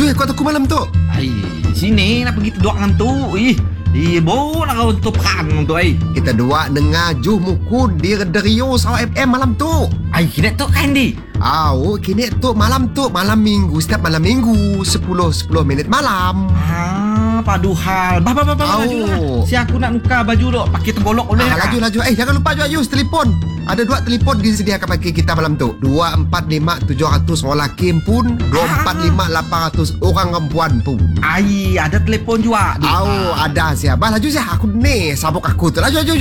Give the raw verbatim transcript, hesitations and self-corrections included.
Laju kau aku malam tu. Ai, sini nak pergi duduk dengan tu. Ih, ih, bo nak kau tu perang tu ai. Kita dua dengar juh muku di Radio Sarawak F M malam tu. Ai, kini tu kan di. Au, kini tu malam tu malam minggu setiap malam minggu sepuluh sepuluh minit malam. Ah, padu hal. Bah, bah, bah, bah, Au. laju lah. Si aku nak nuka baju dok, pakai tergolok boleh. Ah, laju laju. Eh, jangan lupa juga Yus telefon. Ada dua telefon disediakan bagi kita malam tu. dua empat lima tujuh ratus orang laki pun, dua empat lima lapan ratus orang perempuan pun. Ai, ada telefon juga. Au, ada siapa? Laju siapa? Aku ni sabuk aku tu. Laju laju.